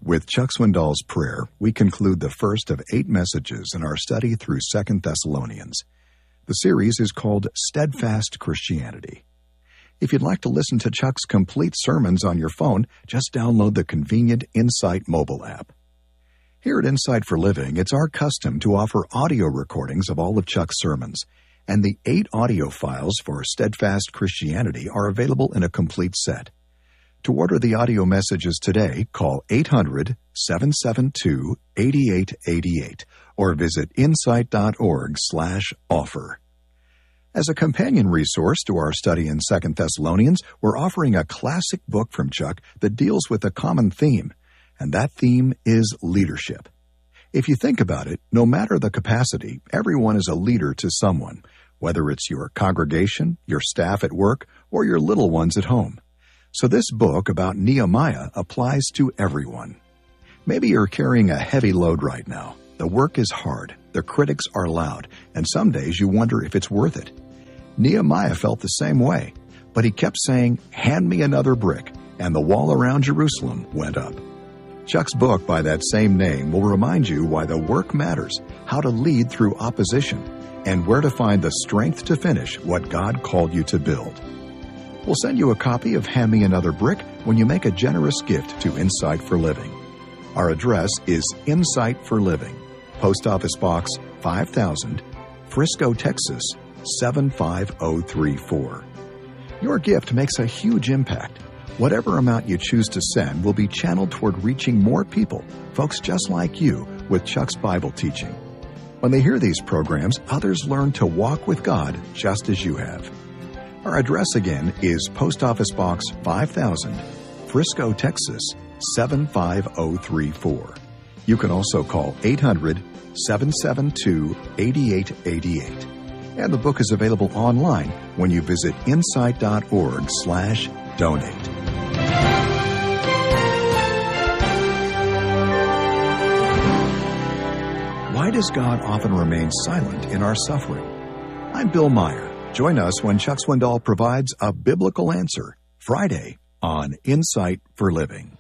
With Chuck Swindoll's prayer, we conclude the first of 8 messages in our study through 2 Thessalonians. The series is called Steadfast Christianity. If you'd like to listen to Chuck's complete sermons on your phone, just download the convenient Insight mobile app. Here at Insight for Living, it's our custom to offer audio recordings of all of Chuck's sermons, and the 8 audio files for Steadfast Christianity are available in a complete set. To order the audio messages today, call 800-772-8888 or visit insight.org/offer. As a companion resource to our study in 2 Thessalonians, we're offering a classic book from Chuck that deals with a common theme, and that theme is leadership. If you think about it, no matter the capacity, everyone is a leader to someone, whether it's your congregation, your staff at work, or your little ones at home. So this book about Nehemiah applies to everyone. Maybe you're carrying a heavy load right now. The work is hard, the critics are loud, and some days you wonder if it's worth it. Nehemiah felt the same way, but he kept saying, "Hand me another brick," and the wall around Jerusalem went up. Chuck's book by that same name will remind you why the work matters, how to lead through opposition, and where to find the strength to finish what God called you to build. We'll send you a copy of Hand Me Another Brick when you make a generous gift to Insight for Living. Our address is Insight for Living, Post Office Box 5000, Frisco, Texas 75034. Your gift makes a huge impact. Whatever amount you choose to send will be channeled toward reaching more people, folks just like you, with Chuck's Bible teaching. When they hear these programs, others learn to walk with God just as you have. Our address again is Post Office Box 5000, Frisco, Texas 75034. You can also call 800-772-8888. And the book is available online when you visit insight.org/donate. Why does God often remain silent in our suffering? I'm Bill Meyer. Join us when Chuck Swindoll provides a biblical answer, Friday on Insight for Living.